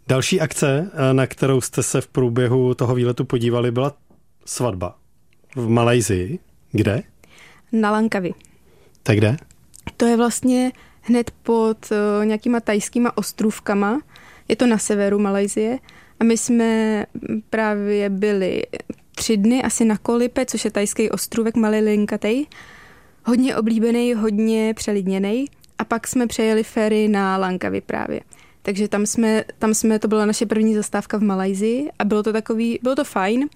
Další akce, na kterou jste se v průběhu toho výletu podívali, byla svatba v Malajsii. Kde? Na Langkawi. Tak kde? To je vlastně hned pod nějakýma tajskýma ostrůvkama. Je to na severu Malajsie a my jsme právě byli 3 dny asi na Koh Lipe, což je tajský ostrůvek Malé Linkatej. Hodně oblíbený, hodně přelidněnej a pak jsme přejeli ferry na Langkawi právě. Takže tam jsme, to byla naše první zastávka v Malajsii a bylo to fajn.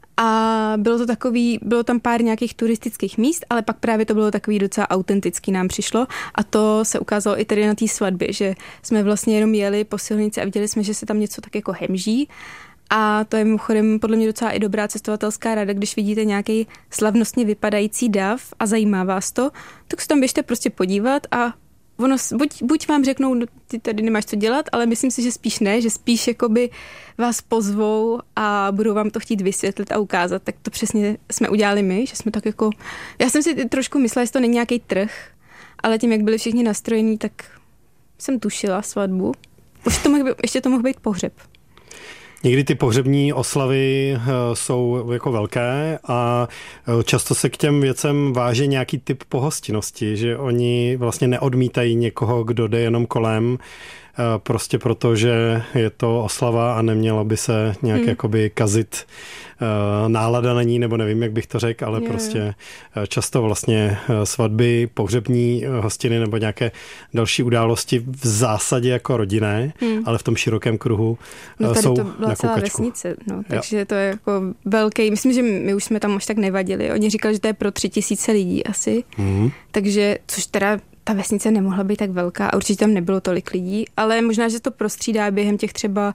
A bylo tam pár nějakých turistických míst, ale pak právě to bylo takový docela autentický nám přišlo a to se ukázalo i tady na té svatbě, že jsme vlastně jenom jeli po silnici a viděli jsme, že se tam něco tak jako hemží a to je mimochodem podle mě docela i dobrá cestovatelská rada, když vidíte nějaký slavnostně vypadající dav a zajímá vás to, tak se tam běžte prostě podívat a ono, buď vám řeknou, ty tady nemáš co dělat, ale myslím si, že spíš ne, že spíš jakoby vás pozvou a budou vám to chtít vysvětlit a ukázat. Tak to přesně jsme udělali my, že jsme tak jako... Já jsem si trošku myslela, že to není nějaký trh, ale tím, jak byli všichni nastrojení, tak jsem tušila svatbu. Ještě to mohl být pohřeb. Někdy ty pohřební oslavy jsou jako velké a často se k těm věcem váže nějaký typ pohostinnosti, že oni vlastně neodmítají někoho, kdo jde jenom kolem, prostě proto, že je to oslava a nemělo by se nějak jakoby kazit nálada na ní, nebo nevím, jak bych to řekl, ale prostě často vlastně svatby, pohřební hostiny nebo nějaké další události v zásadě jako rodinné, ale v tom širokém kruhu jsou to byla na celá koukačku. vesnice, takže to je jako velký, myslím, že my už jsme tam až tak nevadili. Oni říkali, že to je pro 3000 lidí asi, takže, což teda ta vesnice nemohla být tak velká a určitě tam nebylo tolik lidí, ale možná, že to prostřídá během těch třeba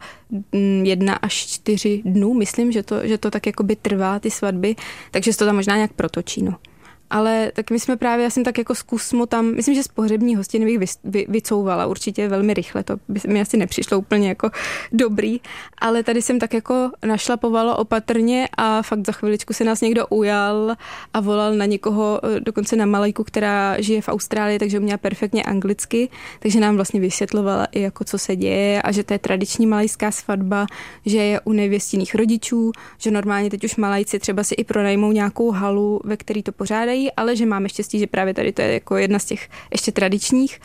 1 až 4 dnů, myslím, že to tak jakoby trvá, ty svatby, takže se to tam možná nějak protočí, no. Ale tak my jsme právě, já jsem tak jako zkusmo tam, myslím, že z pohřební hostiny bych vycouvala určitě velmi rychle, to by mi asi nepřišlo úplně jako dobrý, ale tady jsem tak jako našlapovala opatrně a fakt za chviličku se nás někdo ujal a volal na někoho, dokonce na Malajku, která žije v Austrálii, takže uměla perfektně anglicky, takže nám vlastně vysvětlovala i jako co se děje a že to je tradiční malajská svatba, že je u nevěstinných rodičů, že normálně teď už Malajci třeba si i pronajmou nějakou halu, ve který to pořádají, ale že máme štěstí, že právě tady to je jako jedna z těch ještě tradičních.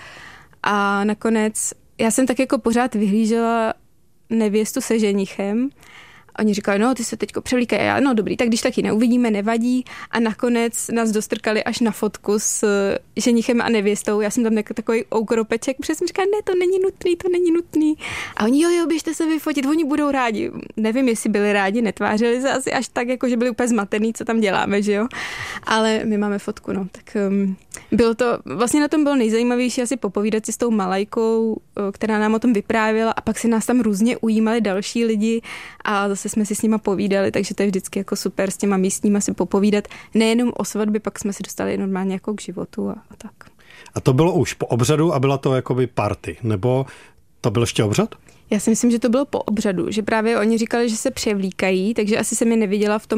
A nakonec já jsem tak jako pořád vyhlížela nevěstu se ženichem. Oni říkali, no ty se teďko převlíkají. Já, no dobrý, tak když taky neuvidíme, nevadí. A nakonec nás dostrkali až na fotku s ženichem a nevěstou. Já jsem tam takový oukropeček, protože jsem říkala, ne, to není nutný. A oni, jo, běžte se vyfotit, oni budou rádi. Nevím, jestli byli rádi, netvářili se asi až tak, jako že byli úplně zmatený, co tam děláme, že jo. Ale my máme fotku, no. Tak bylo to, vlastně na tom bylo nejzajímavější asi popovídat si s tou Malajkou, která nám o tom vyprávěla a pak si nás tam různě ujímali další lidi a zase jsme si s nima povídali, takže to je vždycky jako super s těma místníma si popovídat. Nejenom o svatbě, pak jsme si dostali normálně jako k životu a tak. A to bylo už po obřadu a byla to jakoby party, nebo to byl ještě obřad? Já si myslím, že to bylo po obřadu, že právě oni říkali, že se převlíkají, takže asi jsem je neviděla v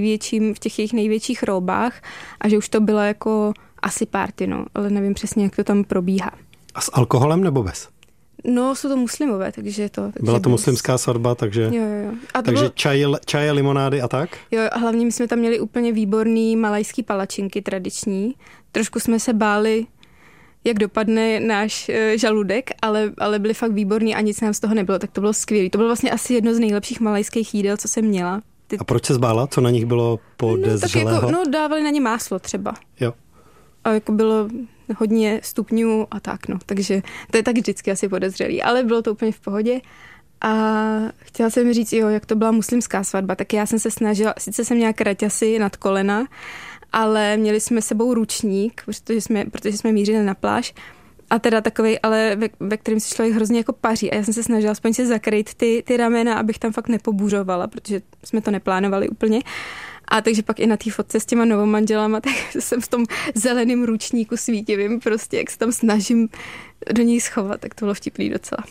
těch jejich největších róbách a že už to bylo jako asi party, no, ale nevím přesně, jak to tam probíhá. A s alkoholem nebo bez? No, jsou to muslimové, takže to... Takže byla to muslimská svatba, takže... Jo. A takže bylo... čaje, limonády a tak? Jo, a hlavně my jsme tam měli úplně výborný malajský palačinky tradiční. Trošku jsme se báli, jak dopadne náš žaludek, ale byly fakt výborný a nic nám z toho nebylo, tak to bylo skvělé. To bylo vlastně asi jedno z nejlepších malajských jídel, co jsem měla. A proč se zbála? Co na nich bylo podezřelého? No, dávali na ně máslo třeba. Jo. A jako bylo hodně stupňů a tak, no. Takže to je tak vždycky asi podezřelý, ale bylo to úplně v pohodě. A chtěla jsem říct, jak to byla muslimská svatba, tak já jsem se snažila, sice jsem měla kraťasy nad kolena, ale měli jsme sebou ručník, protože jsme mířili na pláž. A teda takovej, ale ve kterém se člověk hrozně jako paří. A já jsem se snažila aspoň si zakrýt ty ramena, abych tam fakt nepobuřovala, protože jsme to neplánovali úplně. A takže pak i na té fotce s těma novomanželama, tak jsem v tom zeleném ručníku svítivým, prostě jak se tam snažím do něj schovat, tak to bylo vtipný docela.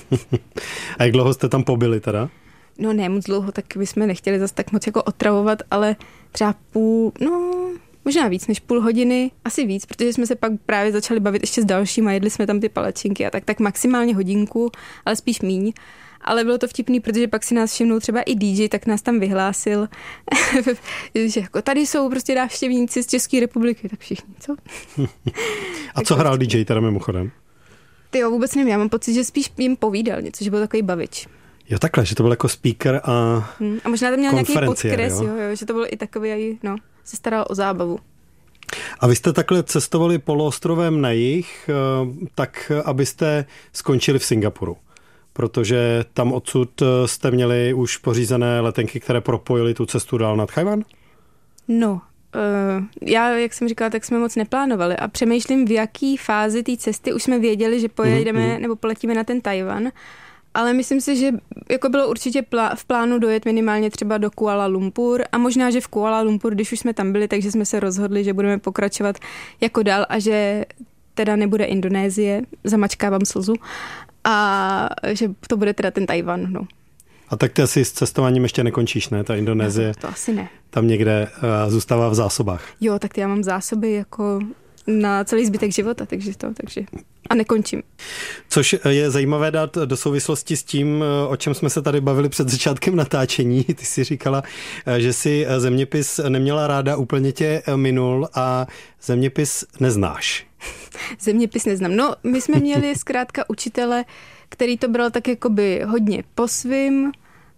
A jak dlouho jste tam pobyli teda? No ne moc dlouho, tak bychom nechtěli zase tak moc jako otravovat, ale třeba Možná víc než půl hodiny, asi víc, protože jsme se pak právě začali bavit ještě s dalšíma, jedli jsme tam ty palačinky a tak maximálně hodinku, ale spíš míň. Ale bylo to vtipný, protože pak si nás všimnul třeba i DJ, tak nás tam vyhlásil, že jako tady jsou prostě návštěvníci z České republiky, tak všichni, co? A co hrál DJ teda mimochodem? Tyjo, vůbec nevím, já mám pocit, že spíš jim povídal něco, že byl takový bavič. Jo, takhle, že to byl jako speaker a možná tam měl nějaký podkres, jo? Jo, že to byl i takový, se staral o zábavu. A vy jste takhle cestovali poloostrovem na jih, tak abyste skončili v Singapuru, protože tam odsud jste měli už pořízené letenky, které propojily tu cestu dál nad Tchaj-wan? No, já, jak jsem říkala, tak jsme moc neplánovali a přemýšlím, v jaký fázi té cesty už jsme věděli, že pojedeme nebo poletíme na ten Tajvan, ale myslím si, že jako bylo určitě v plánu dojet minimálně třeba do Kuala Lumpur a možná, že v Kuala Lumpur, když už jsme tam byli, takže jsme se rozhodli, že budeme pokračovat jako dál a že teda nebude Indonésie, zamačkávám slzu, a že to bude teda ten Tajvan, no. A tak ty asi s cestováním ještě nekončíš, ne? Ta Indonésie. No, to asi ne. Tam někde zůstává v zásobách. Jo, tak já mám zásoby jako na celý zbytek života, takže a nekončím. Což je zajímavé dát do souvislosti s tím, o čem jsme se tady bavili před začátkem natáčení. Ty jsi říkala, že si zeměpis neměla ráda, úplně tě minul a zeměpis neznáš. Zeměpis neznám. No, my jsme měli zkrátka učitele, který to bral tak jakoby hodně po svým,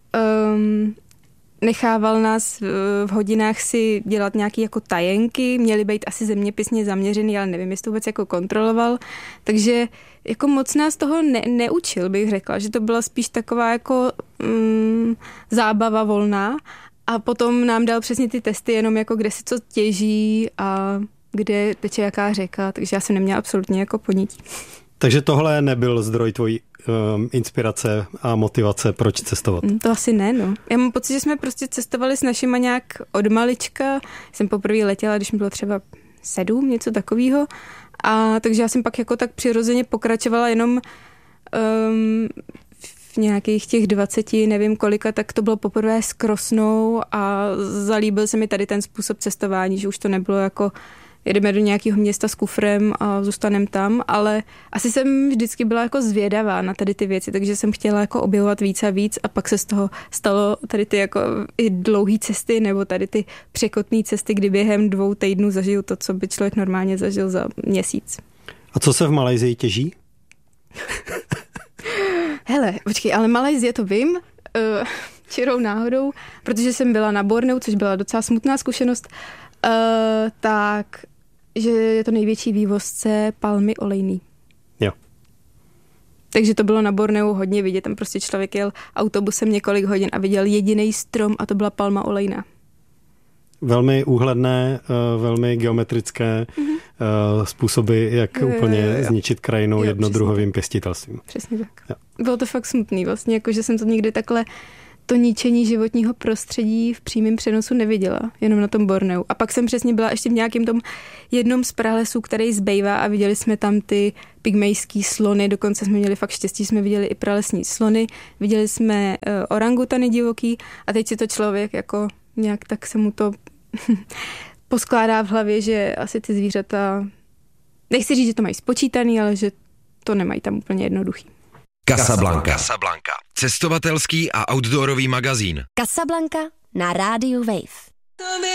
nechával nás v hodinách si dělat nějaké jako tajenky, měly být asi zeměpisně zaměřený, ale nevím, jestli to vůbec jako kontroloval, takže jako moc nás toho neučil, bych řekla, že to byla spíš taková jako zábava volná a potom nám dal přesně ty testy jenom jako kde se co těží a kde teče jaká řeka, takže já jsem neměla absolutně jako ponětí. Takže tohle nebyl zdroj tvojí inspirace a motivace, proč cestovat? To asi ne, no. Já mám pocit, že jsme prostě cestovali s našima nějak od malička. Jsem poprvé letěla, když mi bylo třeba 7, něco takového. A takže já jsem pak jako tak přirozeně pokračovala jenom v nějakých těch 20, nevím kolika, tak to bylo poprvé s Krosnou a zalíbil se mi tady ten způsob cestování, že už to nebylo jako jedeme do nějakého města s kufrem a zůstaneme tam, ale asi jsem vždycky byla jako zvědavá na tady ty věci, takže jsem chtěla jako objevovat víc a víc a pak se z toho stalo tady ty jako i dlouhé cesty nebo tady ty překotné cesty, kdy během 2 týdnů zažiju to, co by člověk normálně zažil za měsíc. A co se v Malajsii těží? Hele, počkej, ale Malajsie to vím, čirou náhodou, protože jsem byla na Borneu, což byla docela smutná zkušenost, tak že je to největší vývozce palmy olejný. Jo. Takže to bylo na Borneu hodně vidět. Tam prostě člověk jel autobusem několik hodin a viděl jediný strom a to byla palma olejná. Velmi úhledné, velmi geometrické způsoby, jak úplně zničit krajinu jednodruhovým pěstitelstvím. Přesně tak. Jo. Bylo to fakt smutný vlastně, jako že jsem to nikdy takhle to ničení životního prostředí v přímém přenosu neviděla, jenom na tom Borneu. A pak jsem přesně byla ještě v nějakém tom jednom z pralesů, který zbývá a viděli jsme tam ty pygmejský slony, dokonce jsme měli fakt štěstí, jsme viděli i pralesní slony, viděli jsme orangutany divoký a teď si to člověk jako nějak tak se mu to poskládá v hlavě, že asi ty zvířata, nechci říct, že to mají spočítaný, ale že to nemají tam úplně jednoduchý. Casablanca. Cestovatelský a outdoorový magazín. Casablanca na rádiu Wave.